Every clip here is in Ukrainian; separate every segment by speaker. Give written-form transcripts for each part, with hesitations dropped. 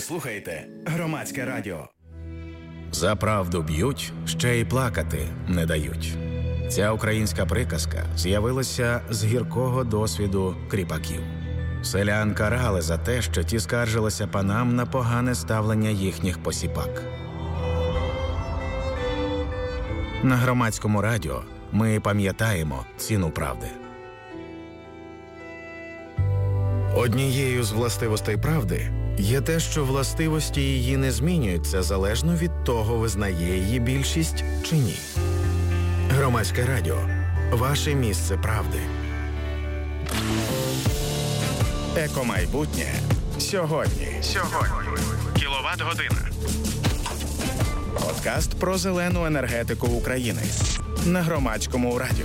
Speaker 1: Ви слухаєте Громадське радіо.
Speaker 2: За правду б'ють, ще й плакати не дають. Ця українська приказка з'явилася з гіркого досвіду кріпаків. Селян карали за те, що ті скаржилися панам на погане ставлення їхніх посіпак. На Громадському радіо ми пам'ятаємо ціну правди. Однією з властивостей правди є те, що властивості її не змінюються залежно від того, визнає її більшість чи ні. Громадське радіо – ваше місце правди.
Speaker 1: Екомайбутнє сьогодні. Кіловат-година. Подкаст про зелену енергетику України на Громадському радіо.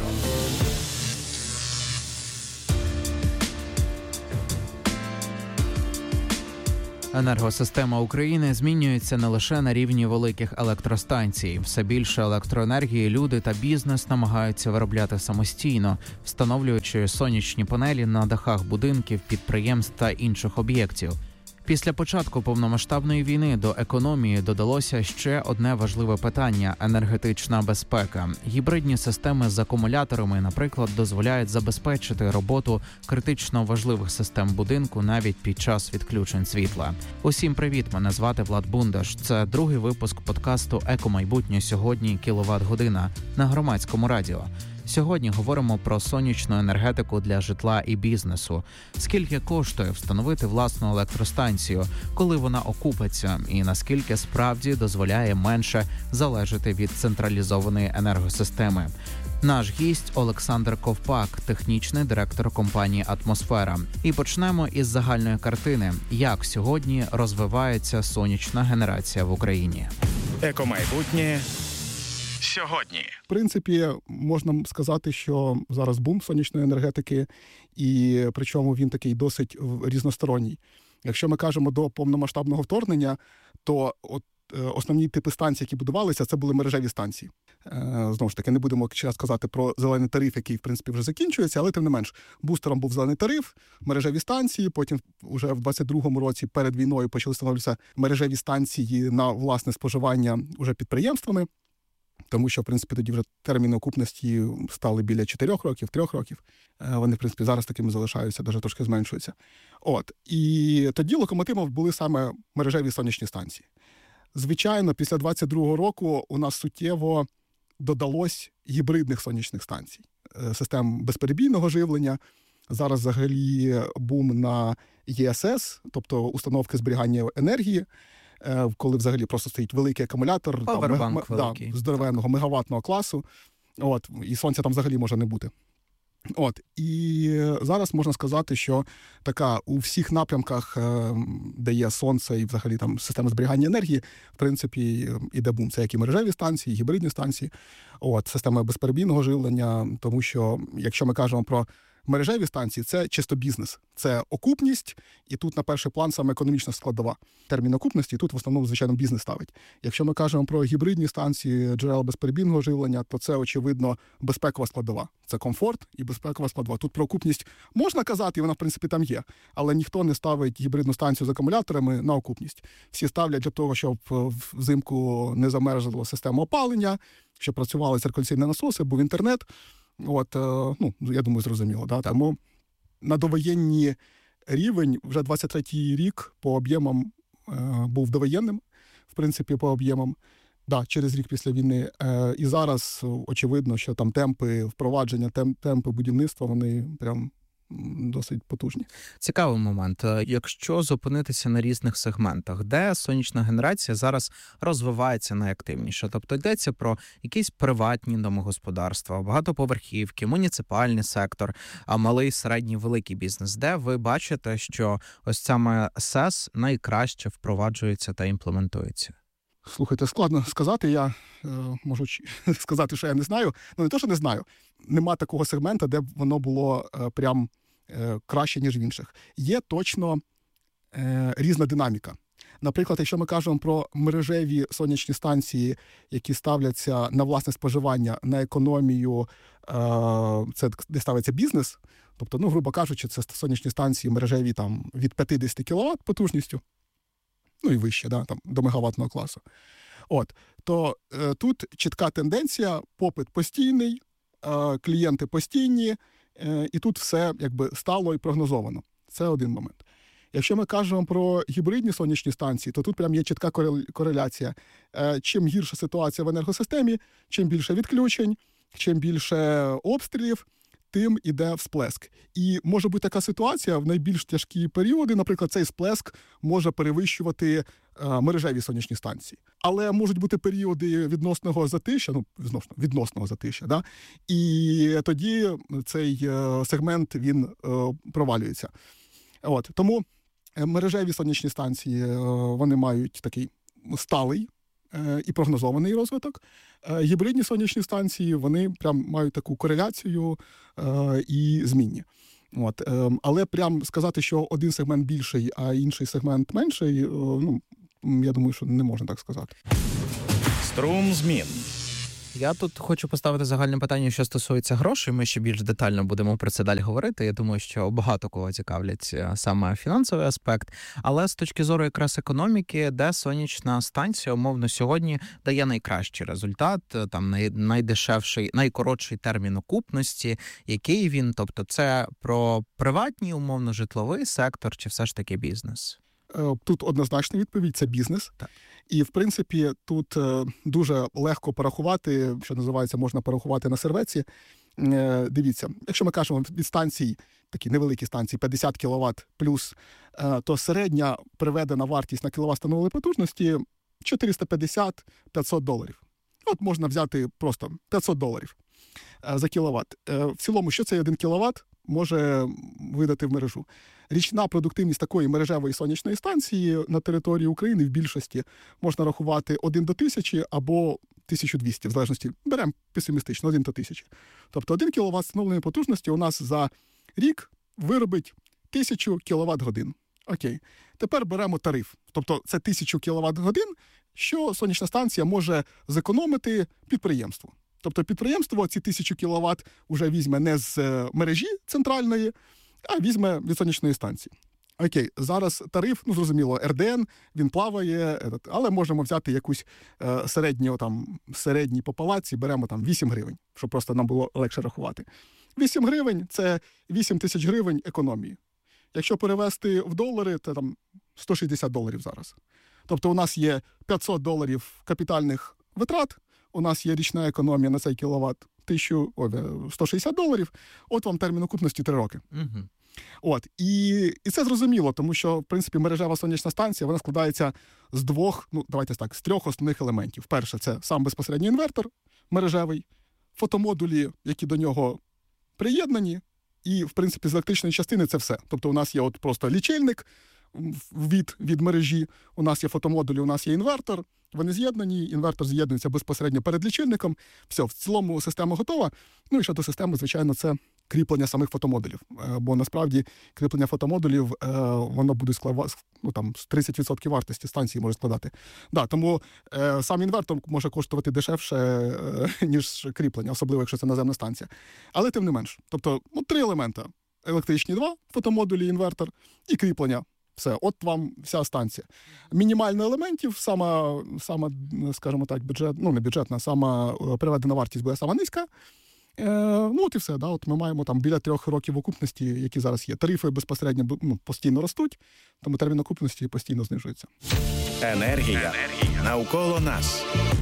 Speaker 3: Енергосистема України змінюється не лише на рівні великих електростанцій. Все більше електроенергії люди та бізнес намагаються виробляти самостійно, встановлюючи сонячні панелі на дахах будинків, підприємств та інших об'єктів. Після початку повномасштабної війни до економії додалося ще одне важливе питання – енергетична безпека. Гібридні системи з акумуляторами, наприклад, дозволяють забезпечити роботу критично важливих систем будинку навіть під час відключень світла. Усім привіт, мене звати Влад Бундаш. Це другий випуск подкасту «Екомайбутнє сьогодні. Кіловат-година» на Громадському радіо. Сьогодні говоримо про сонячну енергетику для житла і бізнесу. Скільки коштує встановити власну електростанцію, коли вона окупиться, і наскільки справді дозволяє менше залежати від централізованої енергосистеми. Наш гість Олександр Ковпак, технічний директор компанії «Атмосфера». І почнемо із загальної картини, як сьогодні розвивається сонячна генерація в Україні.
Speaker 1: Екомайбутнє сьогодні.
Speaker 4: В принципі, можна сказати, що зараз бум сонячної енергетики, і причому він такий досить різносторонній. Якщо ми кажемо до повномасштабного вторгнення, то основні типи станцій, які будувалися, це були мережеві станції. Знову ж таки, не будемо зараз казати про зелений тариф, який, в принципі, вже закінчується, але тим не менш, бустером був зелений тариф, мережеві станції, потім вже в 22-му році перед війною почали встановлюватися мережеві станції на власне споживання уже підприємствами. Тому що, в принципі, тоді вже терміни окупності стали біля 4 років, 3 років. Вони, в принципі, зараз такими залишаються, навіть трошки зменшуються. І тоді локомотивом були саме мережеві сонячні станції. Звичайно, після 22-го року у нас суттєво додалось гібридних сонячних станцій. Систем безперебійного живлення. Зараз взагалі бум на ЄСС, тобто установки зберігання енергії, коли взагалі просто стоїть великий акумулятор здоровенного мегаваттного класу, і сонця там взагалі може не бути. І зараз можна сказати, що така у всіх напрямках, де є сонце і взагалі там система зберігання енергії, в принципі, іде бум. Це як і мережеві станції, і гібридні станції, система безперебійного живлення, тому що, якщо ми кажемо про мережеві станції – це чисто бізнес, це окупність, і тут на перший план саме економічна складова. Термін окупності тут в основному, звичайно, бізнес ставить. Якщо ми кажемо про гібридні станції, джерела безперебійного живлення, то це, очевидно, безпекова складова. Це комфорт і безпекова складова. Тут про окупність можна казати, і вона, в принципі, там є, але ніхто не ставить гібридну станцію з акумуляторами на окупність. Всі ставлять для того, щоб взимку не замерзла система опалення, щоб працювали циркуляційні насоси, був інтернет. Я думаю, зрозуміло. Да? Тому на довоєнний рівень вже 23-й рік по об'ємам був довоєнним, в принципі, по об'ємам. Да, через рік після війни. І зараз очевидно, що там темпи впровадження, темпи будівництва, вони прям досить потужні.
Speaker 3: Цікавий момент. Якщо зупинитися на різних сегментах, де сонячна генерація зараз розвивається найактивніше? Тобто йдеться про якісь приватні домогосподарства, багатоповерхівки, муніципальний сектор, а малий, середній, великий бізнес. Де ви бачите, що ось саме СЕС найкраще впроваджується та імплементується?
Speaker 4: Слухайте, складно сказати. Я можу сказати, що я не знаю. Не те, що не знаю. Нема такого сегмента, де б воно було прям краще, ніж в інших. Є точно різна динаміка. Наприклад, якщо ми кажемо про мережеві сонячні станції, які ставляться на власне споживання, на економію, це де ставиться бізнес, тобто, грубо кажучи, це сонячні станції мережеві там від 50 кВт потужністю, ну і вище, да, там, до мегаваттного класу. То тут чітка тенденція, попит постійний, клієнти постійні, і тут все якби стало і прогнозовано. Це один момент. Якщо ми кажемо про гібридні сонячні станції, то тут прям є чітка кореляція. Чим гірша ситуація в енергосистемі, чим більше відключень, чим більше обстрілів, тим іде всплеск. І може бути така ситуація в найбільш тяжкі періоди, наприклад, цей всплеск може перевищувати мережеві сонячні станції. Але можуть бути періоди відносного затища, відносного затища, да? І тоді цей сегмент, він провалюється. Тому мережеві сонячні станції, вони мають такий сталий і прогнозований розвиток. Гібридні сонячні станції, вони прям мають таку кореляцію і змінні. Але прям сказати, що один сегмент більший, а інший сегмент менший, я думаю, що не можна так сказати.
Speaker 1: Струм змін.
Speaker 3: Я тут хочу поставити загальне питання, що стосується грошей. Ми ще більш детально будемо про це далі говорити. Я думаю, що багато кого цікавлять саме фінансовий аспект. Але з точки зору якраз економіки, де сонячна станція, умовно, сьогодні дає найкращий результат, там найдешевший, найкоротший термін окупності, який він, тобто це про приватний, умовно, житловий сектор чи все ж таки бізнес?
Speaker 4: Тут однозначна відповідь – це бізнес.
Speaker 3: Так.
Speaker 4: І, в принципі, тут дуже легко порахувати, що називається, можна порахувати на серветці. Дивіться, якщо ми кажемо від станцій, такі невеликі станції, 50 кВт плюс, то середня приведена вартість на кіловат встановленої потужності $450-500. Можна взяти просто $500 за кіловат. В цілому, що цей 1 кВт може видати в мережу? Річна продуктивність такої мережевої сонячної станції на території України в більшості можна рахувати 1 до 1000 або 1200, в залежності, беремо песимістично, 1 до 1000. Тобто 1 кВт встановленої потужності у нас за рік виробить 1000 кВт-годин. Окей. Тепер беремо тариф. Тобто це 1000 кВт-годин, що сонячна станція може зекономити підприємству. Тобто підприємство ці 1000 кВт вже візьме не з мережі центральної, а візьме від сонячної станції. Окей, зараз тариф, зрозуміло, РДН, він плаває, але можемо взяти якусь середній по палаці, беремо 8 гривень, щоб просто нам було легше рахувати. 8 гривень – це 8 тисяч гривень економії. Якщо перевести в долари, то $160 зараз. Тобто у нас є $500 капітальних витрат, у нас є річна економія на цей кіловат $160, от вам термін окупності 3 роки.
Speaker 3: Угу.
Speaker 4: І це зрозуміло, тому що, в принципі, мережева сонячна станція, вона складається з з 3 основних елементів. Перше, це сам безпосередній інвертор мережевий, фотомодулі, які до нього приєднані, і, в принципі, з електричної частини це все. Тобто у нас є просто лічильник від мережі, у нас є фотомодулі, у нас є інвертор, вони з'єднані, інвертор з'єднується безпосередньо перед лічильником. Все, в цілому система готова. І ще до системи, звичайно, це кріплення самих фотомодулів. Бо насправді кріплення фотомодулів, воно буде складати, з 30% вартості станції може складати. Тому сам інвертор може коштувати дешевше, ніж кріплення, особливо, якщо це наземна станція. Але тим не менш. Тобто, 3 елемента. Електричні 2, фотомодулі, інвертор і кріплення. Все, от вам вся станція. Мінімально елементів, сама, скажімо так, не бюджетна, сама приведена вартість буде сама низька. І все. От ми маємо біля 3 років окупності, які зараз є. Тарифи безпосередньо постійно ростуть, тому термін окупності постійно знижується.
Speaker 1: Енергія навколо нас.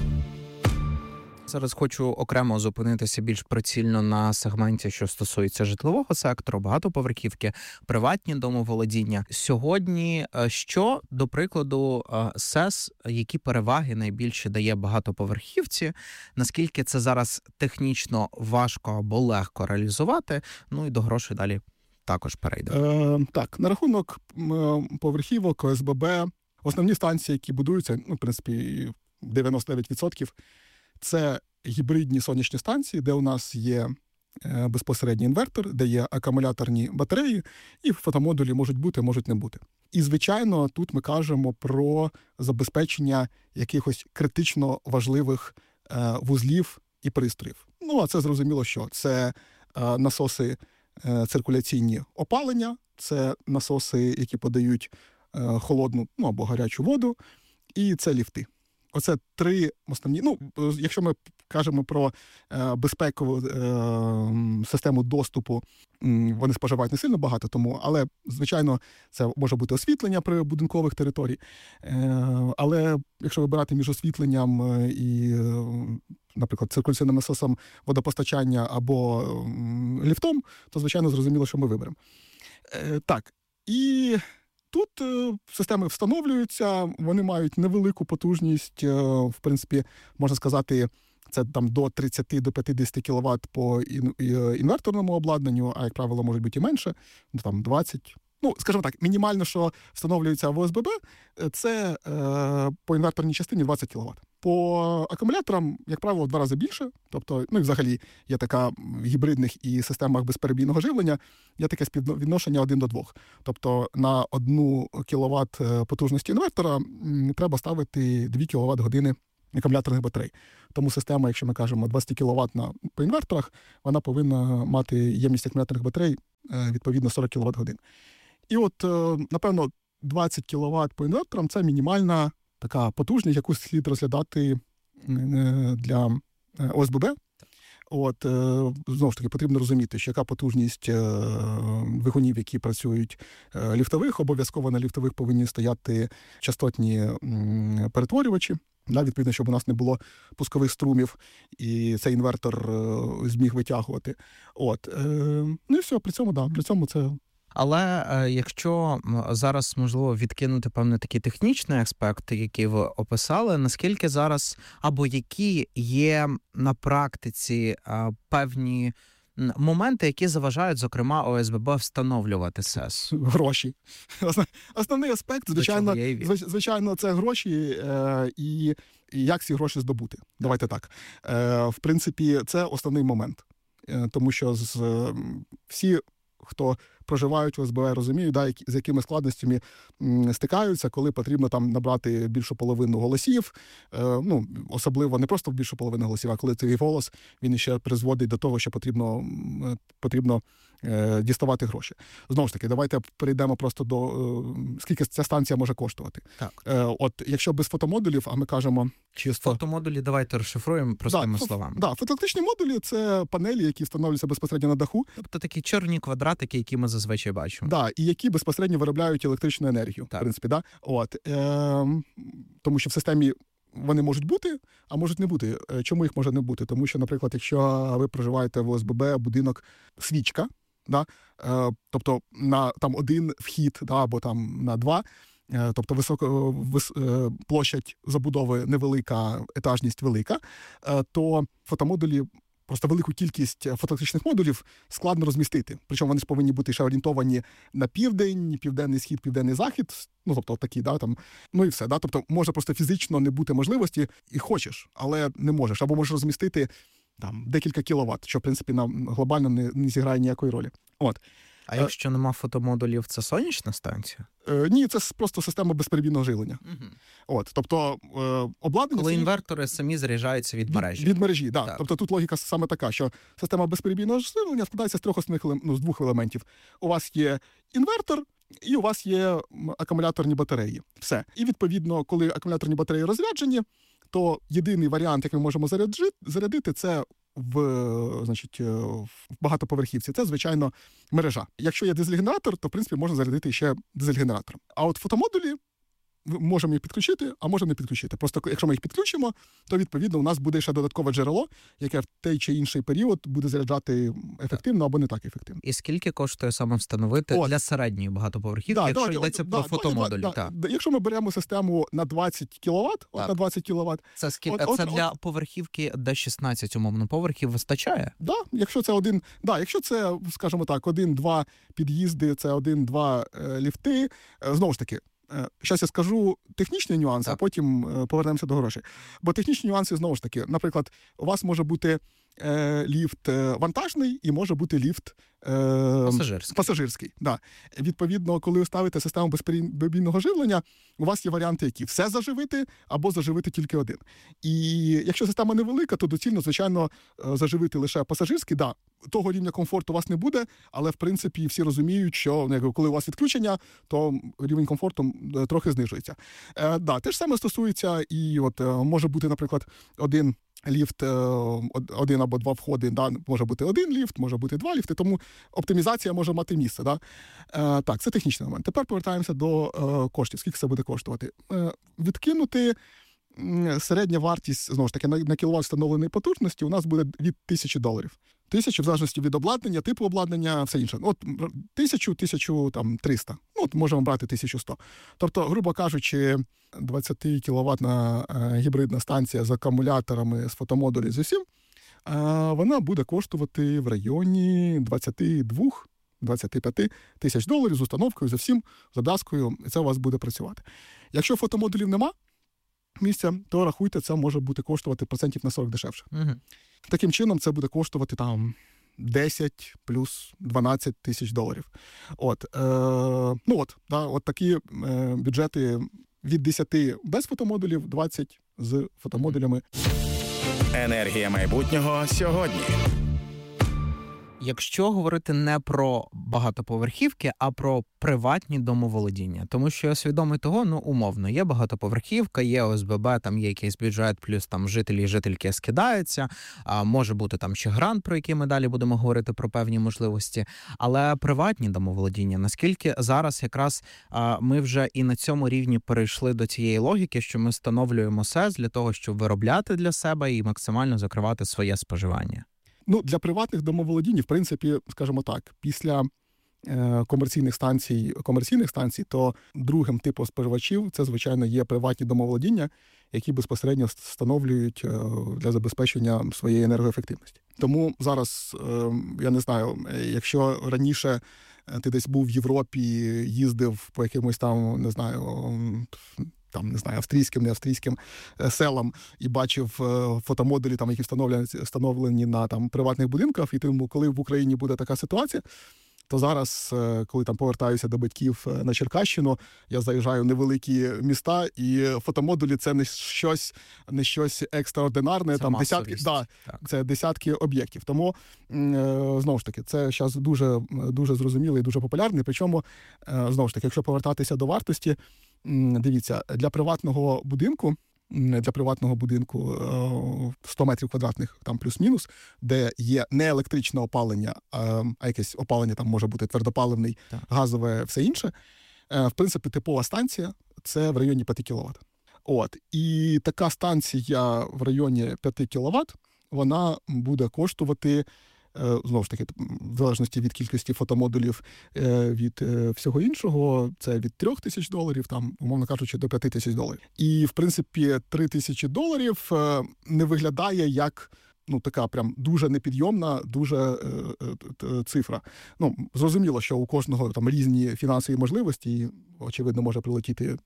Speaker 3: Зараз хочу окремо зупинитися більш прицільно на сегменті, що стосується житлового сектору, багатоповерхівки, приватні домоволодіння. Сьогодні що, до прикладу, СЕС, які переваги найбільше дає багатоповерхівці, наскільки це зараз технічно важко або легко реалізувати, і до грошей далі також перейдемо.
Speaker 4: Так, на рахунок поверхівок, ОСББ, основні станції, які будуються, в принципі, 99%, це гібридні сонячні станції, де у нас є безпосередній інвертор, де є акумуляторні батареї, і фотомодулі можуть бути, можуть не бути. І, звичайно, тут ми кажемо про забезпечення якихось критично важливих вузлів і пристроїв. А це зрозуміло, що це насоси циркуляційні опалення, це насоси, які подають холодну, або гарячу воду, і це ліфти. Оце 3 основні. Якщо ми кажемо про безпекову систему доступу, вони споживають не сильно багато, але, звичайно, це може бути освітлення при будинкових територій. Але якщо вибирати між освітленням і, наприклад, циркуляційним насосом водопостачання або ліфтом, то, звичайно, зрозуміло, що ми виберемо. Так, і тут системи встановлюються, вони мають невелику потужність, в принципі, можна сказати, це там до 30-50 кВт по інверторному обладнанню, а, як правило, може бути і менше, там 20. Скажімо так, мінімально, що встановлюється в ОСББ, це по інверторній частині 20 кВт. По акумуляторам, як правило, в 2 рази більше. Тобто, і взагалі є така в гібридних і системах безперебійного живлення, є таке співвідношення 1 до 2. Тобто на 1 кВт потужності інвертора треба ставити 2 кВт години акумуляторних батарей. Тому система, якщо ми кажемо 20 кВт по інверторах, вона повинна мати ємність акумуляторних батарей відповідно 40 кВт годин. І напевно, 20 кВт по інверторам – це мінімальна така потужність, яку слід розглядати для ОСББ. Знову ж таки, потрібно розуміти, що яка потужність двигунів, які працюють ліфтових, обов'язково на ліфтових повинні стояти частотні перетворювачі, відповідно, щоб у нас не було пускових струмів, і цей інвертор зміг витягувати. І все, при цьому, для цього це...
Speaker 3: Але якщо зараз, можливо, відкинути певний такий технічний аспект, який ви описали, наскільки зараз, або які є на практиці певні моменти, які заважають, зокрема, ОСББ встановлювати СЕС?
Speaker 4: Гроші. Основний аспект, звичайно, це гроші і як ці гроші здобути. Давайте так. В принципі, це основний момент. Тому що всі, хто проживають в ОСББ, розуміють, з якими складностями стикаються, коли потрібно там набрати більшу половину голосів. Особливо не просто більшу половину голосів, а коли цей голос, він ще призводить до того, що потрібно діставати гроші. Знову ж таки, давайте перейдемо просто до скільки ця станція може коштувати.
Speaker 3: Так.
Speaker 4: Якщо без фотомодулів, а ми кажемо чисто...
Speaker 3: Фотомодулі давайте розшифруємо простими словами.
Speaker 4: Фотоелектричні модулі – це панелі, які встановлюються безпосередньо на даху.
Speaker 3: Тобто такі чорні квадратики, які ми зазвичай бачимо.
Speaker 4: І які безпосередньо виробляють електричну енергію.
Speaker 3: Так.
Speaker 4: В принципі, тому що в системі вони можуть бути, а можуть не бути. Чому їх може не бути? Тому що, наприклад, якщо ви проживаєте в ОСББ, будинок, свічка, тобто на там 1 вхід, або там на 2, тобто площадь забудови невелика, етажність велика, то фотомодулі, просто велику кількість фотоелектричних модулів складно розмістити. Причому вони ж повинні бути ще орієнтовані на південь, південний схід, південний захід, такі, і все. Тобто може просто фізично не бути можливості, і хочеш, але не можеш. Або можеш розмістити там декілька кіловат, що, в принципі, нам глобально не зіграє ніякої ролі.
Speaker 3: А якщо нема фотомодулів, це сонячна станція?
Speaker 4: Ні, це просто система безперебійного живлення. Тобто обладнання...
Speaker 3: Коли інвертори самі заряджаються від мережі.
Speaker 4: Від мережі, так. Тобто тут логіка саме така, що система безперебійного живлення складається з 2 елементів. У вас є інвертор, і у вас є акумуляторні батареї. Все. І, відповідно, коли акумуляторні батареї розряджені, то єдиний варіант, як ми можемо зарядити, це в багатоповерхівці, це, звичайно, мережа. Якщо є дизель-генератор, то, в принципі, можна зарядити ще дизель-генератором. А фотомодулі можемо їх підключити, а можемо не підключити. Просто якщо ми їх підключимо, то, відповідно, у нас буде ще додаткове джерело, яке в той чи інший період буде заряджати ефективно або не так ефективно.
Speaker 3: І скільки коштує саме встановити для середньої багатоповерхівки, якщо йдеться про фотомодулі?
Speaker 4: Якщо ми беремо систему на 20 кВт, на 20 кВт...
Speaker 3: Це скільки? Це для поверхівки, де 16 умовно поверхів, вистачає?
Speaker 4: Якщо це, скажімо так, 1-2 під'їзди, це 1-2 ліфти, знову ж таки, зараз я скажу технічні нюанси, а потім повернемося до грошей. Бо технічні нюанси, знову ж таки, наприклад, у вас може бути ліфт вантажний і може бути ліфт пасажирський. Да. Відповідно, коли ви ставите систему безперебійного живлення, у вас є варіанти, які все заживити або заживити тільки один. І якщо система невелика, то доцільно, звичайно, заживити лише пасажирський. Да, того рівня комфорту у вас не буде, але, в принципі, всі розуміють, що коли у вас відключення, то рівень комфорту трохи знижується. Да, те ж саме стосується і може бути, наприклад, один ліфт, один або два входи, да, може бути один ліфт, може бути два ліфти, тому оптимізація може мати місце. Да? Так, це технічний момент. Тепер повертаємося до коштів. Скільки це буде коштувати? Відкинути середня вартість, знову ж таки, на кіловат встановленої потужності у нас буде від $1000. 1000, в залежності від обладнання, типу обладнання, все інше. 1300. Можемо брати 1100. Тобто, грубо кажучи, 20 кіловатна гібридна станція з акумуляторами, з фотомодулі, з усім, вона буде коштувати в районі 22-25 тисяч доларів з установкою, за всім, з обв'язкою, і це у вас буде працювати. Якщо фотомодулів нема місця, то рахуйте, це може бути коштувати процентів на 40 дешевше. Угу. Таким чином, це буде коштувати 10 плюс 12 тисяч доларів. От такі бюджети від 10 без фотомодулів, 20 з фотомодулями.
Speaker 1: Енергія майбутнього сьогодні.
Speaker 3: Якщо говорити не про багатоповерхівки, а про приватні домоволодіння. Тому що я свідомий того, умовно, є багатоповерхівка, є ОСББ, там є якийсь бюджет, плюс там жителі і жительки скидаються, може бути там ще грант, про який ми далі будемо говорити про певні можливості. Але приватні домоволодіння, наскільки зараз якраз ми вже і на цьому рівні перейшли до цієї логіки, що ми встановлюємо СЕС для того, щоб виробляти для себе і максимально закривати своє споживання?
Speaker 4: Для приватних домоволодінь, в принципі, скажімо так, після комерційних станцій, то другим типом споживачів це, звичайно, є приватні домоволодіння, які безпосередньо встановлюють для забезпечення своєї енергоефективності. Тому зараз, я не знаю, якщо раніше ти десь був в Європі, їздив по якимось австрійським, не австрійським селам і бачив фотомодулі, які встановлені на приватних будинках, і тому, коли в Україні буде така ситуація, то зараз, коли повертаюся до батьків на Черкащину, я заїжджаю в невеликі міста, і фотомодулі – це не щось екстраординарне, це десятки об'єктів. Тому, знову ж таки, це зараз дуже, дуже зрозумілий і дуже популярний. Причому, знову ж таки, якщо повертатися до вартості, дивіться, для приватного будинку 100 метрів квадратних, там плюс-мінус, де є не електричне опалення, а якесь опалення там може бути твердопаливний, газове, все інше. В принципі, типова станція – це в районі 5 кВт. І така станція в районі 5 кВт, вона буде коштувати, знову ж таки, в залежності від кількості фотомодулів, від всього іншого, це від $3000, умовно кажучи, до $5000. І, в принципі, $3000 не виглядає як така прям дуже непідйомна, дуже цифра. Зрозуміло, що у кожного різні фінансові можливості, і, очевидно, може прилетіти,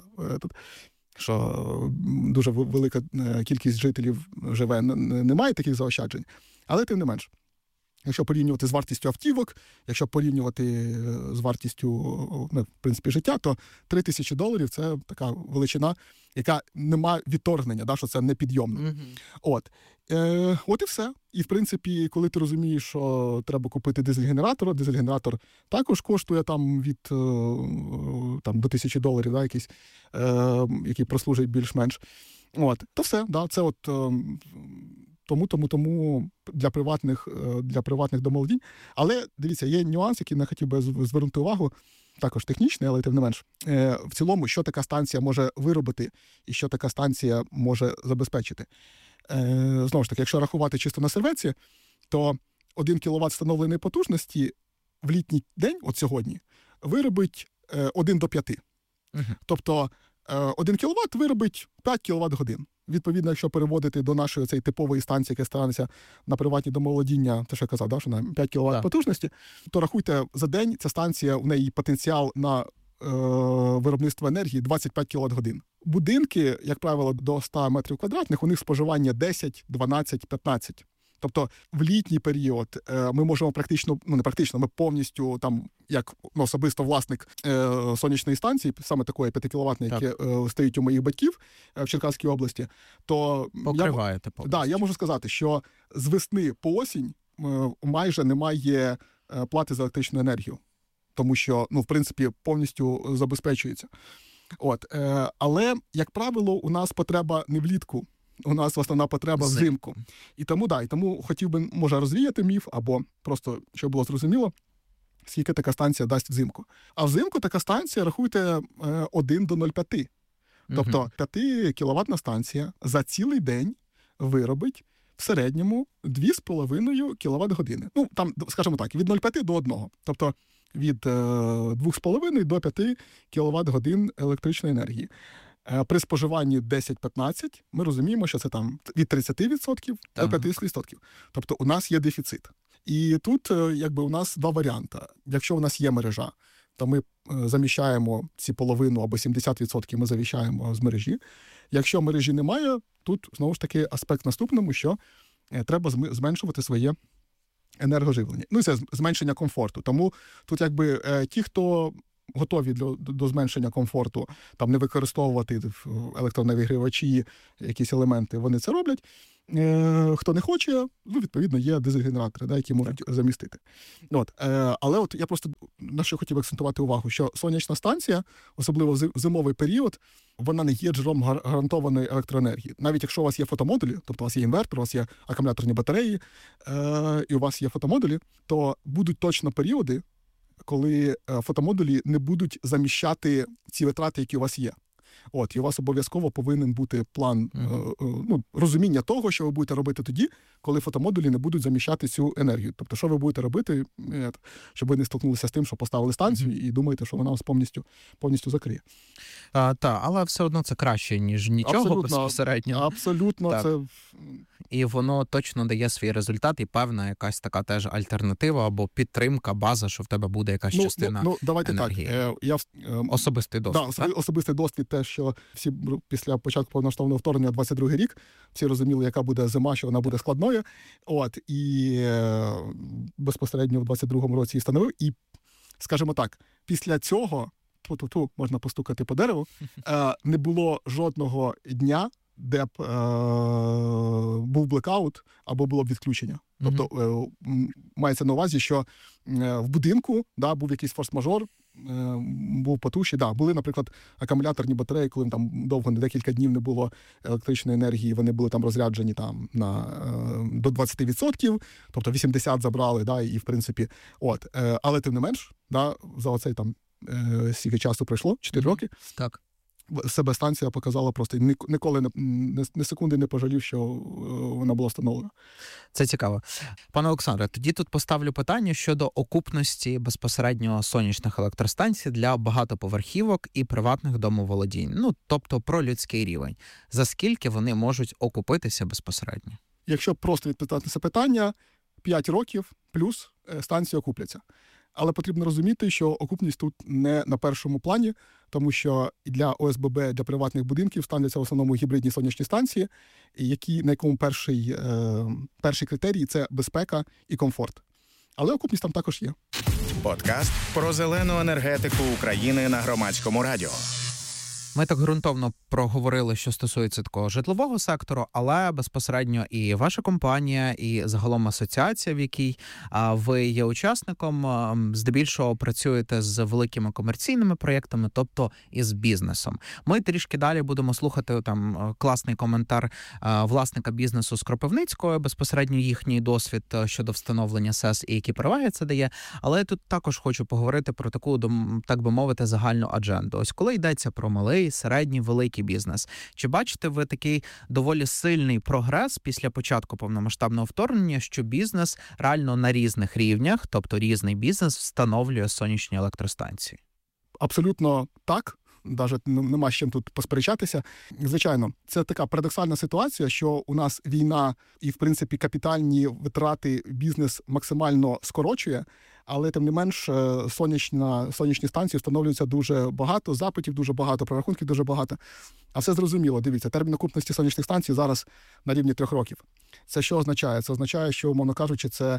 Speaker 4: що дуже велика кількість жителів живе, немає таких заощаджень, але тим не менш. Якщо порівнювати з вартістю автівок, якщо порівнювати з вартістю, в принципі, життя, то $3000 – це така величина, яка не має відторгнення, що це непідйомно. Mm-hmm. От і все. І, в принципі, коли ти розумієш, що треба купити дизель-генератор також коштує до $1000, якийсь, який прослужить більш-менш. То все, це Тому для приватних домоволодінь. Але, дивіться, є нюанс, який я хотів би звернути увагу, також технічний, але тим не менш. В цілому, що така станція може виробити і що така станція може забезпечити. Знову ж таки, якщо рахувати чисто на серветці, то 1 кВт встановленої потужності в літній день, от сьогодні, виробить 1 до 5. Uh-huh. Тобто 1 кВт виробить 5 кВт годин. Відповідно, якщо переводити до нашої типової станції, яка станеться на приватні домоволодіння, те, що я казав, що на 5 кВт потужності, то рахуйте, за день ця станція, у неї потенціал на виробництво енергії 25 кВт годин. Будинки, як правило, до 100 метрів квадратних, у них споживання 10, 12, 15 Тобто в літній період ми можемо ми повністю там, як особисто власник сонячної станції, саме такої 5 кіловатної, які стоїть у моїх батьків в Черкаській області, то
Speaker 3: покриваєте повністю.
Speaker 4: Да, я можу сказати, що з весни по осінь майже немає плати за електричну енергію, тому що, в принципі, повністю забезпечується. Але, як правило, у нас потреба не влітку, у нас основна потреба взимку. І тому хотів би, може, розвіяти міф, або просто, щоб було зрозуміло, скільки така станція дасть взимку. А взимку така станція, рахуйте, 1 до 0,5. Тобто 5 кіловатна станція за цілий день виробить в середньому 2,5 кіловат-години. Там, скажімо так, від 0,5 до 1. Тобто від 2,5 до 5 кіловат-годин електричної енергії. При споживанні 10-15 ми розуміємо, що це там від 30% до 50%. Тобто у нас є дефіцит. І тут у нас два варіанти. Якщо у нас є мережа, то ми заміщаємо ці половину або 70% ми заміщаємо з мережі. Якщо мережі немає, тут знову ж таки аспект наступному, що треба зменшувати своє енергоживлення. І це зменшення комфорту. Тому тут ті, хто готові до зменшення комфорту, там не використовувати електронавігрівачі, якісь елементи, вони це роблять. Хто не хоче, відповідно, є дизель-генератори, які можуть замістити. Але я просто на що хотів акцентувати увагу, що сонячна станція, особливо в зимовий період, вона не є джерелом гарантованої електроенергії. Навіть якщо у вас є фотомодулі, тобто у вас є інвертор, у вас є акумуляторні батареї, і у вас є фотомодулі, то будуть точно періоди, коли фотомодулі не будуть заміщати ці витрати, які у вас є. І у вас обов'язково повинен бути план розуміння того, що ви будете робити тоді, коли фотомодулі не будуть заміщати цю енергію. Тобто, що ви будете робити, щоб ви не стикнулися з тим, що поставили станцію і думаєте, що вона вас повністю закриє.
Speaker 3: Але все одно це краще, ніж нічого безпосередньо.
Speaker 4: Абсолютно. Це...
Speaker 3: І воно точно дає свій результат, і певна якась така теж альтернатива або підтримка, база, що в тебе буде якась частина
Speaker 4: давайте
Speaker 3: енергії.
Speaker 4: Так.
Speaker 3: Особистий досвід.
Speaker 4: Особистий досвід те, що всі після початку повномасштабного вторгнення 22-й рік всі розуміли, яка буде зима, що вона буде складною. І безпосередньо в 22-му році її встановив. І, скажімо так, після цього, можна постукати по дереву, не було жодного дня, де б був блекаут або було б відключення. Тобто мається на увазі, що в будинку був якийсь форс-мажор, був потуші. Були, наприклад, акумуляторні батареї, коли там довго, декілька днів не було електричної енергії, вони були там розряджені до 20%, тобто 80% забрали, і в принципі, але тим не менш, за оцей стільки часу пройшло, 4 роки.
Speaker 3: Так.
Speaker 4: Себе станція показала просто, ніколи не секунди не пожалів, що вона була встановлена.
Speaker 3: Це цікаво. Пане Олександре, тоді тут поставлю питання щодо окупності безпосередньо сонячних електростанцій для багатоповерхівок і приватних домоволодінь. Тобто про людський рівень. За скільки вони можуть окупитися безпосередньо? Якщо
Speaker 4: просто відповідати на це питання, 5 років плюс станції окупляться. Але потрібно розуміти, що окупність тут не на першому плані, тому що для ОСББ, для приватних будинків ставляться в основному гібридні сонячні станції, на якому перший критерій – це безпека і комфорт. Але окупність там також є.
Speaker 1: Подкаст про зелену енергетику України на Громадському радіо.
Speaker 3: Ми так ґрунтовно проговорили, що стосується такого житлового сектору, але безпосередньо і ваша компанія, і загалом асоціація, в якій ви є учасником, здебільшого працюєте з великими комерційними проєктами, тобто із бізнесом. Ми трішки далі будемо слухати класний коментар власника бізнесу з Кропивницького, безпосередньо їхній досвід щодо встановлення СЕС і які переваги це дає. Але я тут також хочу поговорити про таку, так би мовити, загальну адженду. Ось коли йдеться про малий, середній, великий бізнес. Чи бачите ви такий доволі сильний прогрес після початку повномасштабного вторгнення, що бізнес реально на різних рівнях, тобто різний бізнес, встановлює сонячні електростанції?
Speaker 4: Абсолютно так. Навіть нема з чим тут посперечатися. Звичайно, це така парадоксальна ситуація, що у нас війна і, в принципі, капітальні витрати бізнес максимально скорочує, але тим не менш сонячні станції встановлюються дуже багато, запитів дуже багато, прорахунків дуже багато. А все зрозуміло, дивіться, термін окупності сонячних станцій зараз на рівні 3 років. Це що означає? Це означає, що, умовно кажучи, це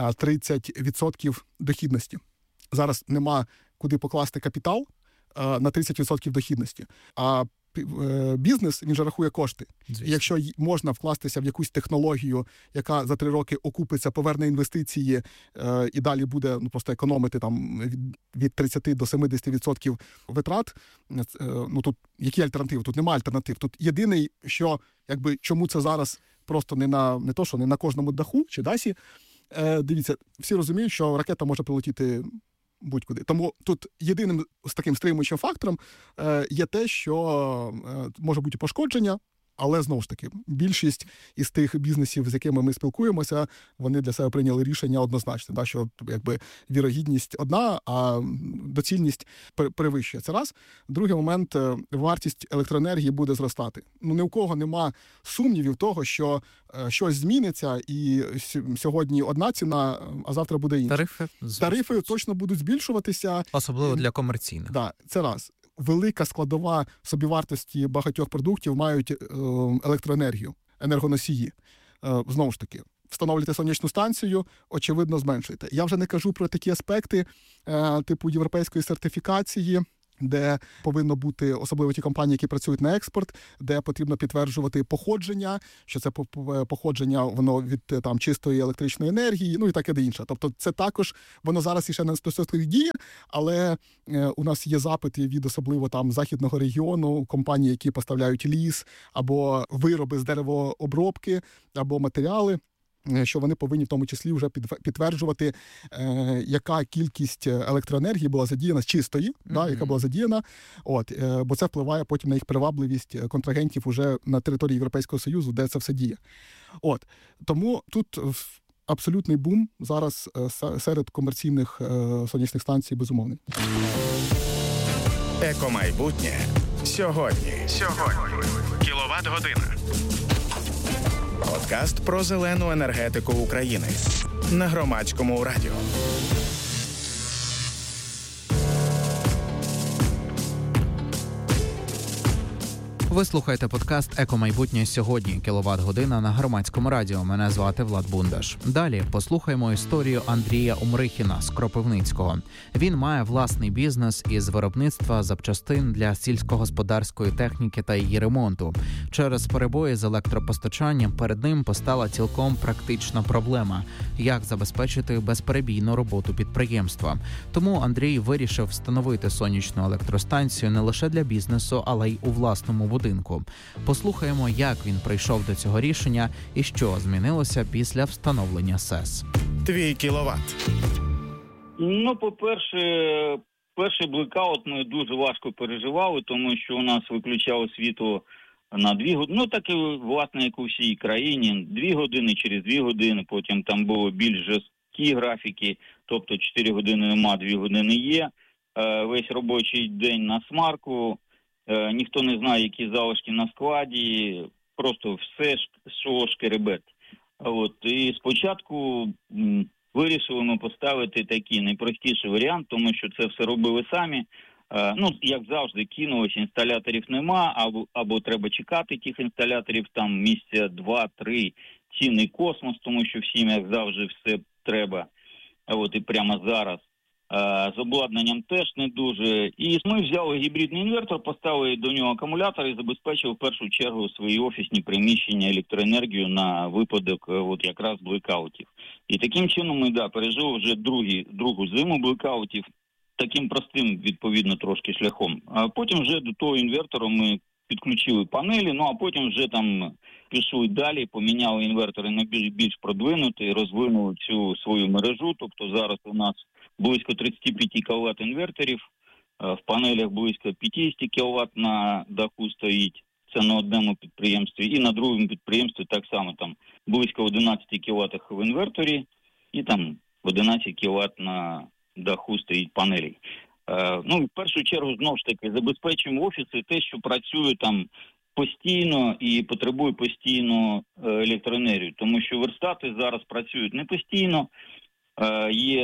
Speaker 4: 30% дохідності. Зараз нема куди покласти капітал на 30% дохідності. А бізнес, він же рахує кошти. І якщо можна вкластися в якусь технологію, яка за 3 роки окупиться, поверне інвестиції і далі буде просто економити там від 30 до 70% витрат, тут які альтернативи? Тут немає альтернатив. Тут єдиний, що чому це зараз просто не на кожному даху чи дасі. Дивіться, всі розуміють, що ракета може прилетіти будь-куди. Тому тут єдиним з таким стримуючим фактором є те, що може бути пошкодження, але, знову ж таки, більшість із тих бізнесів, з якими ми спілкуємося, вони для себе прийняли рішення однозначне, що вірогідність одна, а доцільність перевищує. Це раз. Другий момент, вартість електроенергії буде зростати. Ні у кого нема сумнівів того, що щось зміниться, і сьогодні одна ціна, а завтра буде інша. Тарифи точно будуть збільшуватися.
Speaker 3: Особливо для комерційних.
Speaker 4: Так, це раз. Велика складова собівартості багатьох продуктів мають електроенергію, енергоносії. Знову ж таки, встановлюєте сонячну станцію, очевидно, зменшуєте. Я вже не кажу про такі аспекти типу європейської сертифікації, де повинно бути, особливо ті компанії, які працюють на експорт, де потрібно підтверджувати походження, що це походження воно від чистої електричної енергії, і таке інше. Тобто це також, воно зараз іще не 100% діє, але у нас є запити від особливо західного регіону, компанії, які поставляють ліс, або вироби з деревообробки, або матеріали, що вони повинні в тому числі вже підтверджувати, яка кількість електроенергії була задіяна з чистої, яка була задіяна, бо це впливає потім на їх привабливість контрагентів уже на території Європейського Союзу, де це все діє. Тому тут абсолютний бум зараз серед комерційних сонячних станцій, безумовний.
Speaker 1: Екомайбутнє сьогодні. Кіловат-година. Подкаст про зелену енергетику України на Громадському радіо.
Speaker 3: Ви слухаєте подкаст «Екомайбутнє сьогодні. Кіловат-година» на Громадському радіо. Мене звати Влад Бундаш. Далі послухаємо історію Андрія Умрихіна з Кропивницького. Він має власний бізнес із виробництва запчастин для сільськогосподарської техніки та її ремонту. Через перебої з електропостачанням перед ним постала цілком практична проблема – як забезпечити безперебійну роботу підприємства. Тому Андрій вирішив встановити сонячну електростанцію не лише для бізнесу, але й у власному будинку. Послухаємо, як він прийшов до цього рішення і що змінилося після встановлення СЕС.
Speaker 1: Твій кіловат.
Speaker 5: По-перше, перший блекаут ми дуже важко переживали, тому що у нас виключало світло на 2 години. Так і, власне, як у всій країні. 2 години через 2 години, потім там було більш жорсткі графіки, тобто 4 години нема, 2 години є. Весь робочий день на смарку. Ніхто не знає, які залишки на складі, просто все шло шкеребет. І спочатку вирішили ми поставити такий найпростіший варіант, тому що це все робили самі. Як завжди, кинулось, інсталяторів нема, або треба чекати тих інсталяторів, там місяця 2-3, цінний космос, тому що всім, як завжди, все треба. І прямо зараз. З обладнанням теж не дуже. І ми взяли гібридний інвертор, поставили до нього акумулятор і забезпечили в першу чергу свої офісні приміщення електроенергію на випадок якраз блекаутів. І таким чином ми пережили вже другу зиму блекаутів, таким простим, відповідно, трошки шляхом. А потім вже до того інвертору ми підключили панелі, а потім вже пішли далі, поміняли інвертори на більш продвинутий, розвинули цю свою мережу, тобто зараз у нас близько 35 кВт інверторів, в панелях близько 50 кВт на даху стоїть, це на одному підприємстві, і на другому підприємстві так само, там близько 11 кВт в інверторі, і там 11 кВт на даху стоїть панелі. В першу чергу, знову ж таки, забезпечуємо офіси те, що працює там постійно і потребує постійно електроенергію, тому що верстати зараз працюють не постійно, є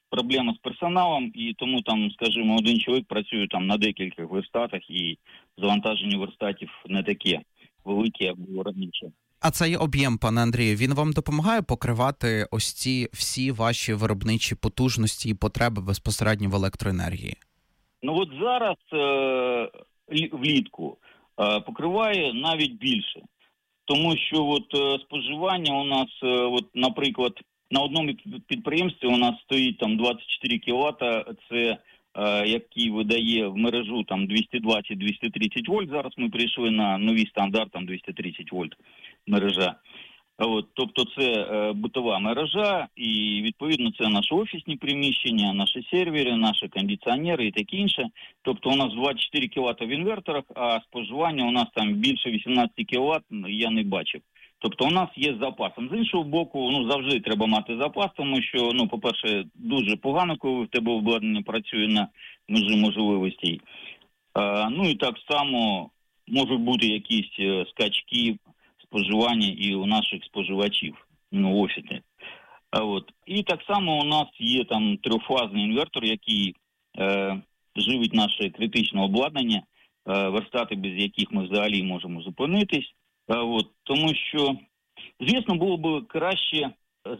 Speaker 5: проблема з персоналом, і тому там, скажімо, один чоловік працює там на декількох верстатах, і завантаження верстатів не таке велике, як було раніше.
Speaker 3: А цей об'єм, пане Андрію, він вам допомагає покривати ось ці всі ваші виробничі потужності і потреби безпосередньо в електроенергії?
Speaker 5: Ну от зараз влітку покриває навіть більше. Тому що от споживання у нас, от, наприклад, на одному підприємстві у нас стоїть там 24 кВт, це який видає в мережу там 220-230 вольт. Зараз ми прийшли на новий стандарт, там 230 вольт мережа. От, тобто це битова мережа, і відповідно це наші офісні приміщення, наші сервери, наші кондиціонери і таке інше. Тобто у нас 24 кВт в інверторах, а споживання у нас там більше 18 кВт я не бачив. Тобто у нас є з запасом. З іншого боку, ну завжди треба мати запас, тому що, ну, по-перше, дуже погано, коли в тебе обладнання працює на межі можливостей. Ну і так само можуть бути якісь скачки споживання і у наших споживачів, ну, офісних. От. І так само у нас є там трьохфазний інвертор, який живить наше критичне обладнання, верстати, без яких ми взагалі можемо зупинитись. От. Тому що, звісно, було б краще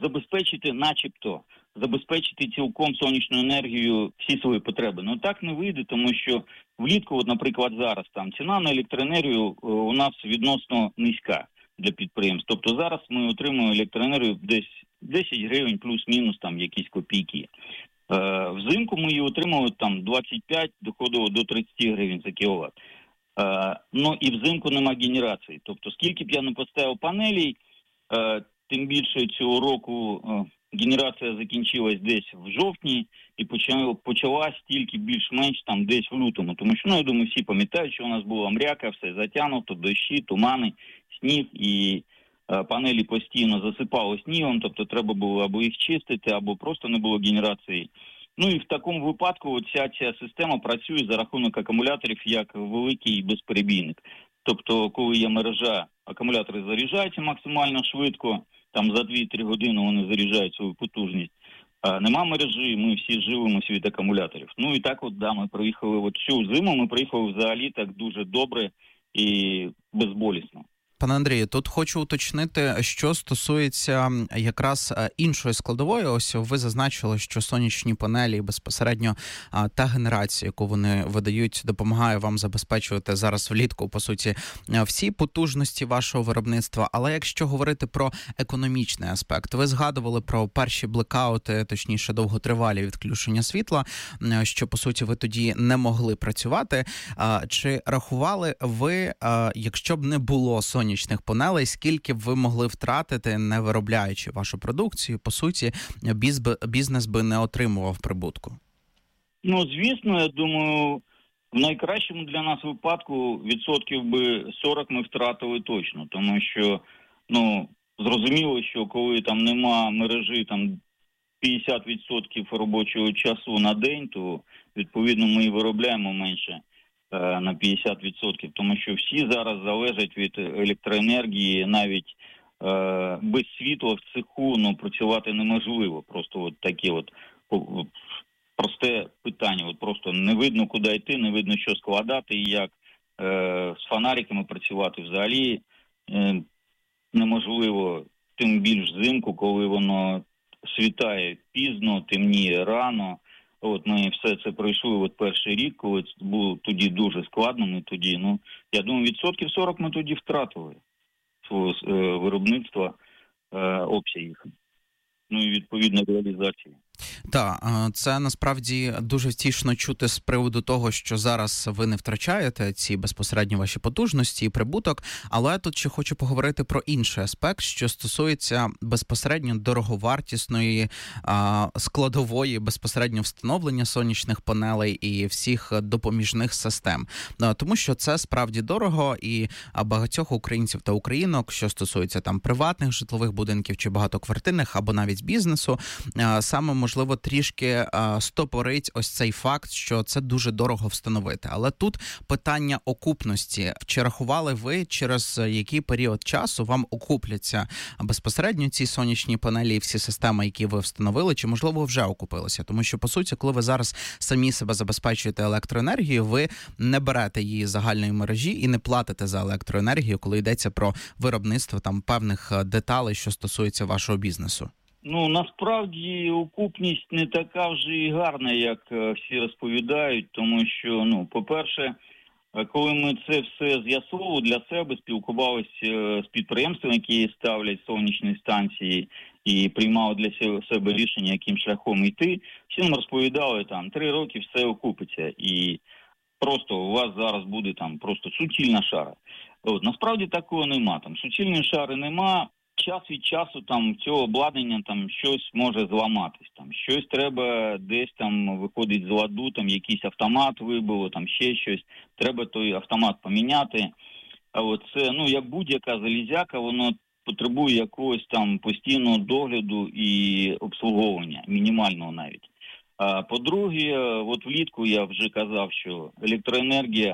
Speaker 5: забезпечити цілком сонячну енергію всі свої потреби. Ну так не вийде, тому що влітку, от, наприклад, зараз там ціна на електроенергію у нас відносно низька для підприємств. Тобто зараз ми отримуємо електроенергію десь 10 гривень плюс-мінус там якісь копійки. Взимку ми її отримуємо там 25, доходило до 30 гривень за кіловат. Ну і взимку нема генерації. Тобто скільки б я не поставив панелей, тим більше цього року генерація закінчилась десь в жовтні і почалась тільки більш-менш там десь в лютому. Тому що, ну, я думаю, всі пам'ятають, що у нас була мряка, все затягнуто, дощі, тумани, сніг, і панелі постійно засипало снігом, тобто треба було або їх чистити, або просто не було генерації. Ну і в такому випадку ця система працює за рахунок акумуляторів як великий безперебійник. Тобто, коли є мережа, акумулятори заряджаються максимально швидко, там за 2-3 години вони заряджають свою потужність. Нема мережі, ми всі живемося від акумуляторів. Ну і так от, да, ми проїхали от цю зиму, ми проїхали взагалі так дуже добре і безболісно.
Speaker 3: Пане Андрію, тут хочу уточнити, що стосується якраз іншої складової. Ось ви зазначили, що сонячні панелі безпосередньо та генерація, яку вони видають, допомагає вам забезпечувати зараз влітку, по суті, всі потужності вашого виробництва. Але якщо говорити про економічний аспект, ви згадували про перші блекаути, точніше довготривалі відключення світла, що, по суті, ви тоді не могли працювати. Чи рахували ви, якщо б не було сонячних панелей, скільки б ви могли втратити, не виробляючи вашу продукцію? По суті, бізнес би не отримував прибутку.
Speaker 5: Ну, звісно, я думаю, в найкращому для нас випадку відсотків би 40 ми втратили точно. Тому що, ну, зрозуміло, що коли там нема мережі, там 50% робочого часу на день, то, відповідно, ми і виробляємо менше на 50%, тому що всі зараз залежать від електроенергії, навіть без світла в цеху, ну, працювати неможливо. Просто от таке от просте питання, от просто не видно, куди йти, не видно, що складати, і як з фонариками працювати взагалі неможливо, тим більш взимку, коли воно світає пізно, темніє рано. От ми все це пройшли от перший рік, коли було тоді дуже складно, ми тоді, ну, я думаю, відсотків 40 ми тоді втратили свого виробництва, обсягів, ну і відповідно реалізації.
Speaker 3: Так, це насправді дуже втішно чути з приводу того, що зараз ви не втрачаєте ці безпосередньо ваші потужності і прибуток, але я тут ще хочу поговорити про інший аспект, що стосується безпосередньо дороговартісної складової безпосередньо встановлення сонячних панелей і всіх допоміжних систем. Тому що це справді дорого, і багатьох українців та українок, що стосується там приватних житлових будинків чи багатоквартирних або навіть бізнесу, саме можливо, трішки стопорить ось цей факт, що це дуже дорого встановити. Але тут питання окупності. Чи рахували ви, через який період часу вам окупляться безпосередньо ці сонячні панелі і всі системи, які ви встановили, чи, можливо, вже окупилися? Тому що, по суті, коли ви зараз самі себе забезпечуєте електроенергією, ви не берете її з загальної мережі і не платите за електроенергію, коли йдеться про виробництво там певних деталей, що стосується вашого бізнесу.
Speaker 5: Насправді окупність не така вже і гарна, як всі розповідають, тому що, по-перше, коли ми це все з'ясовували для себе, спілкувалися з підприємствами, які ставлять сонячні станції і приймали для себе рішення, яким шляхом йти, всі нам розповідали, 3 роки все окупиться і просто у вас зараз буде просто суцільна шара. Насправді такого нема, суцільної шари нема. Час від часу цього обладнання щось може зламатись, щось треба десь виходить з ладу, якийсь автомат вибило, ще щось, треба той автомат поміняти. А це, як будь-яка залізяка, воно потребує якогось постійного догляду і обслуговування, мінімального навіть. А по-друге, влітку я вже казав, що електроенергія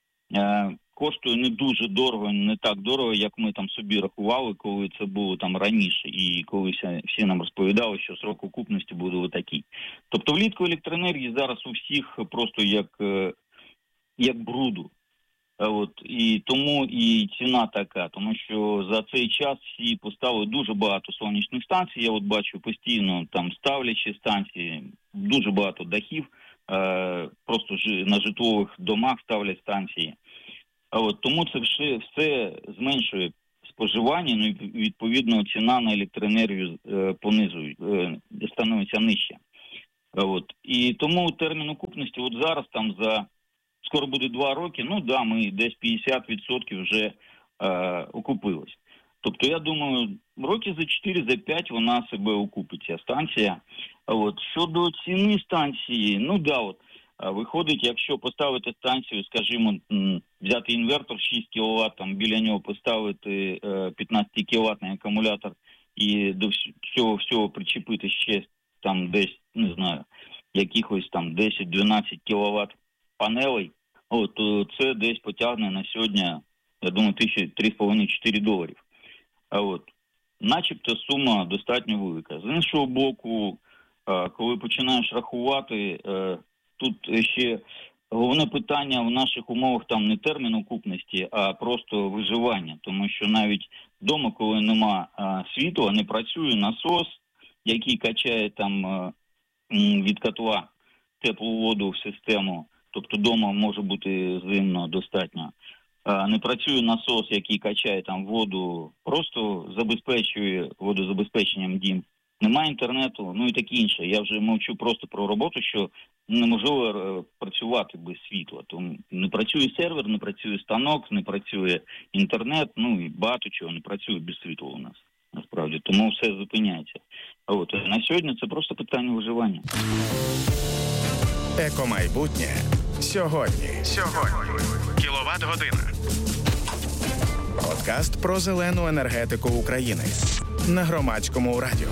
Speaker 5: коштує не дуже дорого, не так дорого, як ми собі рахували, коли це було раніше, і коли всі нам розповідали, що срок окупності буде отакий. Тобто влітку електроенергії зараз у всіх просто як бруду. І тому і ціна така, тому що за цей час всі поставили дуже багато сонячних станцій, я бачу постійно ставлячі станції, дуже багато дахів, просто на житлових домах ставлять станції. Тому це все зменшує споживання, і відповідно ціна на електроенергію становиться нижче. І тому термін окупності зараз скоро буде 2 роки, ми десь 50% вже окупились. Тобто, я думаю, роки за 4-5 вона себе окупиться, станція. Щодо ціни станції, виходить, якщо поставити станцію, скажімо, взяти інвертор 6 кВт, біля нього поставити 15-кВтний акумулятор і до всього причепити ще десь, не знаю, якихось 10-12 кВт панелей, то це десь потягне на сьогодні, я думаю, $3,5-4. Начебто сума достатньо велика. З іншого боку, коли починаєш рахувати, тут ще головне питання в наших умовах не термін окупності, а просто виживання. Тому що навіть вдома, коли нема світла, не працює насос, який качає від котла теплу воду в систему. Тобто вдома може бути зимно достатньо. Не працює насос, який качає воду, просто забезпечує водозабезпеченням дім. Немає інтернету, і таке інше. Я вже мовчу просто про роботу, що неможливо працювати без світла. Тому не працює сервер, не працює станок, не працює інтернет, і багато чого не працює без світла у нас, насправді. Тому все зупиняється. На сьогодні це просто питання виживання.
Speaker 1: Екомайбутнє сьогодні. Кіловат-година. Подкаст про зелену енергетику України на Громадському радіо.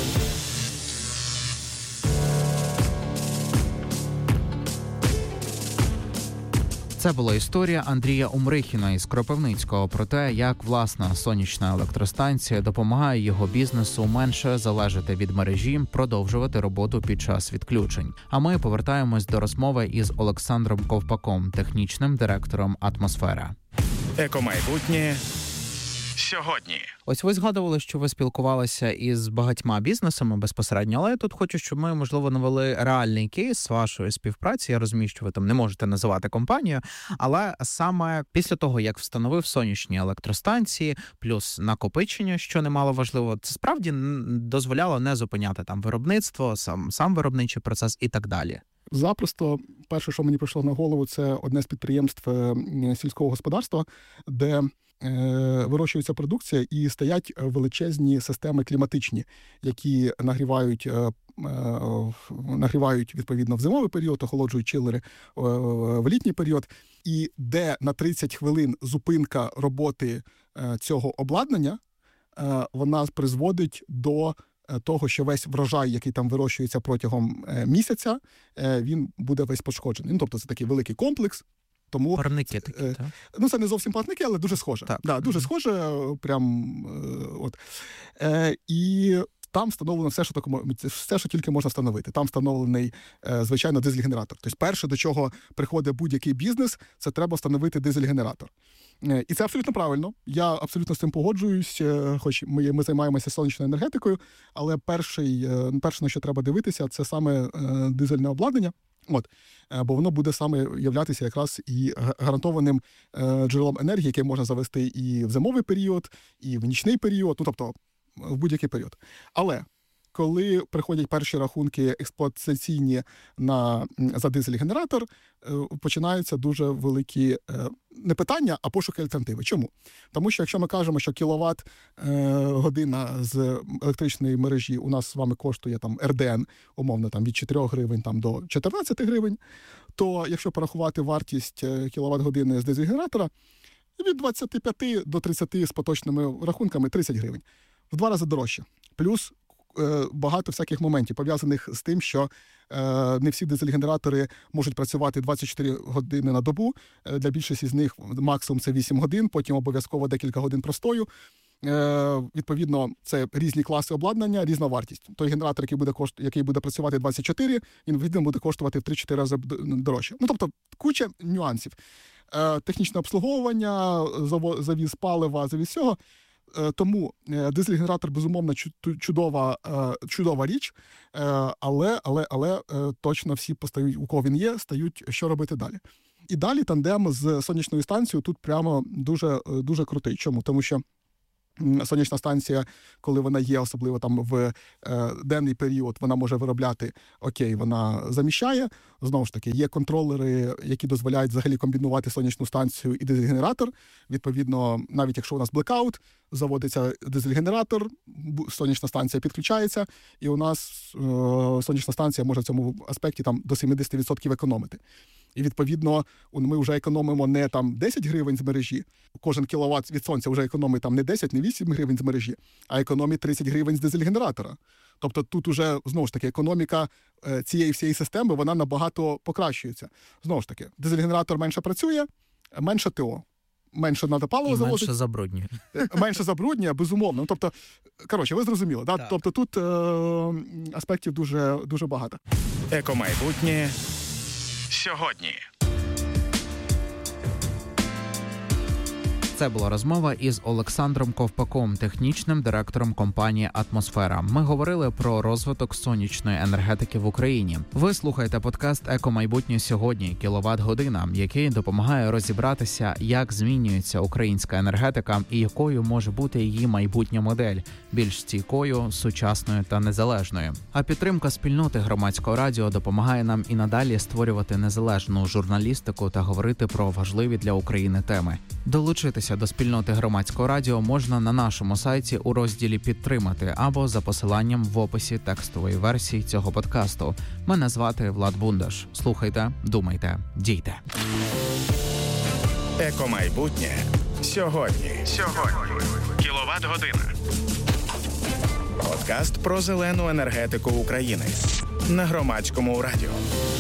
Speaker 3: Це була історія Андрія Умрихіна із Кропивницького про те, як власна сонячна електростанція допомагає його бізнесу менше залежати від мережі, продовжувати роботу під час відключень. А ми повертаємось до розмови із Олександром Ковпаком, технічним директором «Атмосфера».
Speaker 1: Екомайбутнє сьогодні.
Speaker 3: Ось ви згадували, що ви спілкувалися із багатьма бізнесами безпосередньо, але я тут хочу, щоб ми, можливо, навели реальний кейс вашої співпраці. Я розумію, що ви там не можете називати компанію, але саме після того, як встановив сонячні електростанції, плюс накопичення, що немало важливо, це справді дозволяло не зупиняти виробництво, сам виробничий процес і так далі.
Speaker 4: Запросто, перше, що мені прийшло на голову, це одне з підприємств сільського господарства, де вирощується продукція і стоять величезні системи кліматичні, які нагрівають відповідно в зимовий період, охолоджують чилери в літній період, і де на 30 хвилин зупинка роботи цього обладнання, вона призводить до того, що весь врожай, який там вирощується протягом місяця, він буде весь пошкоджений. Ну, тобто це такий великий комплекс. Тому
Speaker 3: парники такі, так?
Speaker 4: Ну, це не зовсім парники, але дуже схоже.
Speaker 3: Так.
Speaker 4: Да, дуже схоже, прям от. І там встановлено все, що тільки можна встановити. Там встановлений, звичайно, дизель-генератор. Тобто перше, до чого приходить будь-який бізнес, це треба встановити дизель-генератор. І це абсолютно правильно. Я абсолютно з цим погоджуюсь, хоч ми займаємося сонячною енергетикою, але перше, на що треба дивитися, це саме дизельне обладнання. Бо воно буде саме являтися якраз і гарантованим джерелом енергії, яке можна завести і в зимовий період, і в нічний період, ну тобто в будь-який період. Але коли приходять перші рахунки експлуатаційні за дизель-генератор, починаються дуже великі не питання, а пошуки альтернативи. Чому? Тому що якщо ми кажемо, що кіловат-година з електричної мережі у нас з вами коштує там РДН, умовно, там від 4 гривень там, до 14 гривень, то якщо порахувати вартість кіловат-години з дизель-генератора, від 25 до 30 з поточними рахунками 30 гривень. В 2 рази дорожче. Плюс багато всяких моментів, пов'язаних з тим, що не всі дизель-генератори можуть працювати 24 години на добу. Для більшості з них максимум це 8 годин, потім обов'язково декілька годин простою. Відповідно, це різні класи обладнання, різна вартість. Той генератор, який буде працювати 24, він, відповідно, буде коштувати в 3-4 рази дорожче. Ну, тобто, куча нюансів. Технічне обслуговування, завіз палива, завіз всього. Тому дизель-генератор, безумовно, чудова річ, але точно всі постають, у кого він є, стають, що робити далі. І далі тандем з сонячною станцією тут прямо дуже, дуже крутий. Чому? Тому що сонячна станція, коли вона є, особливо там в денний період, вона може виробляти, окей, вона заміщає. Знову ж таки, є контролери, які дозволяють взагалі комбінувати сонячну станцію і дизель-генератор. Відповідно, навіть якщо у нас блекаут, заводиться дизель-генератор, сонячна станція підключається, і у нас сонячна станція може в цьому аспекті там до 70% економити. І, відповідно, ми вже економимо не там 10 гривень з мережі, кожен кіловат від сонця вже економить там не 10, не 8 гривень з мережі, а економить 30 гривень з дизель-генератора. Тобто тут уже, знову ж таки, економіка цієї всієї системи, вона набагато покращується. Знову ж таки, дизель-генератор менше працює, менше ТО. Менше треба паливо завозити.
Speaker 3: Менше забруднює.
Speaker 4: Менше забруднює, безумовно. Тобто, коротше, ви зрозуміли. Да? Тобто тут аспектів дуже, дуже багато.
Speaker 1: Екомайбутнє сьогодні.
Speaker 3: Це була розмова із Олександром Ковпаком, технічним директором компанії «Атмосфера». Ми говорили про розвиток сонячної енергетики в Україні. Ви слухаєте подкаст «Екомайбутнє сьогодні» кіловат-година, який допомагає розібратися, як змінюється українська енергетика і якою може бути її майбутня модель – більш стійкою, сучасною та незалежною. А підтримка спільноти Громадського радіо допомагає нам і надалі створювати незалежну журналістику та говорити про важливі для України теми. Долучитися до спільноти Громадського радіо можна на нашому сайті у розділі «Підтримати» або за посиланням в описі текстової версії цього подкасту. Мене звати Влад Бундаш. Слухайте, думайте, дійте.
Speaker 1: Екомайбутнє сьогодні. Кіловат-година. Подкаст про зелену енергетику України на Громадському радіо.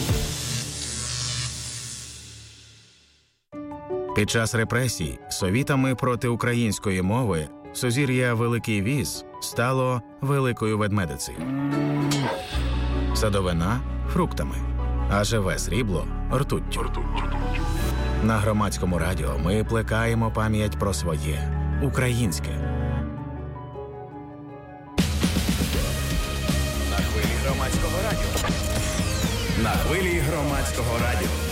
Speaker 2: Під час репресій совітами проти української мови сузір'я Великий Віз стало Великою Ведмедицею. Садовина – фруктами, а живе срібло – ртуттю. На Громадському радіо ми плекаємо пам'ять про своє українське.
Speaker 1: На хвилі Громадського радіо.